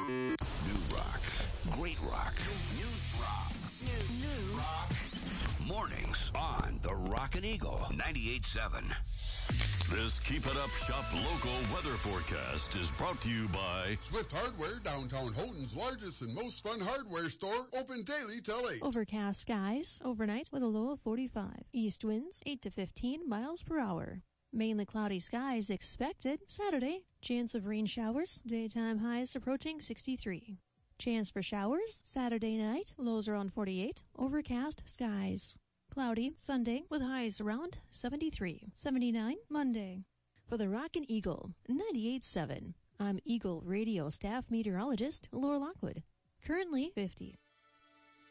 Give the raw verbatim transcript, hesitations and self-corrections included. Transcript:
New rock. Great rock. New rock. New, new rock. Mornings on the Rockin' Eagle ninety-eight point seven. This Keep It Up Shop local weather forecast is brought to you by Swift Hardware, downtown Houghton's largest and most fun hardware store, open daily till eight. Overcast skies overnight with a low of forty-five. East winds eight to fifteen miles per hour. Mainly cloudy skies expected Saturday. Chance of rain showers, daytime highs approaching sixty-three. Chance for showers Saturday night, lows around forty-eight. Overcast skies. Cloudy Sunday with highs around seventy-three. seventy-nine Monday. For the Rockin' Eagle ninety-eight point seven, I'm Eagle Radio staff meteorologist Laura Lockwood. Currently fifty.